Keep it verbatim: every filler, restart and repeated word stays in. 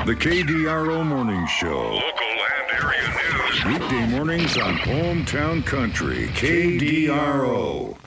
The K D R O Morning Show. Local and area news. Weekday mornings on Hometown Country. K D R O.